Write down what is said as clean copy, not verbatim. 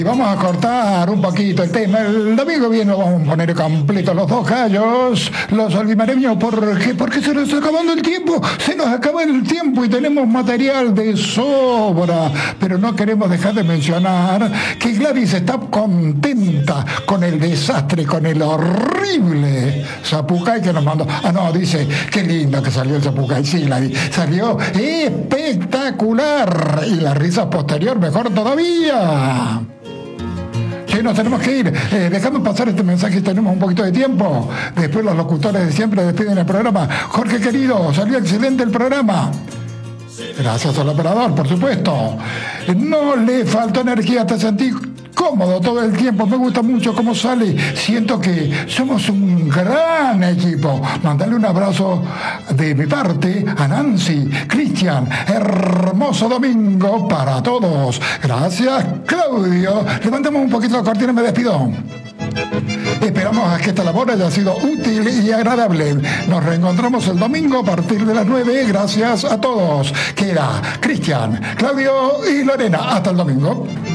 Y vamos a cortar un poquito el tema. El domingo viene vamos a poner completo los dos gallos, los olimareños. ¿Por qué? Porque se nos está acabando el tiempo. Se nos acaba el tiempo y tenemos material de sobra. Pero no queremos dejar de mencionar que Gladys está contenta con el desastre, con el horrible Zapucay que nos mandó. Ah, no, dice, qué lindo que salió el Zapucay. Sí, Gladys, salió espectacular. Y la risa posterior mejor todavía. Sí, nos tenemos que ir. Déjame pasar este mensaje, tenemos un poquito de tiempo. Después los locutores de siempre despiden el programa. Jorge querido, salió excelente el programa. Gracias al operador, por supuesto. No le faltó energía, te sentí cómodo todo el tiempo. Me gusta mucho cómo sale. Siento que somos un gran equipo. Mandale un abrazo de mi parte a Nancy, Cristian. Hermoso domingo para todos. Gracias, Claudio. Levantamos un poquito la cortina y me despido. Esperamos a que esta labor haya sido útil y agradable. Nos reencontramos el domingo a partir de las 9. Gracias a todos. Que era Cristian, Claudio y Lorena. Hasta el domingo.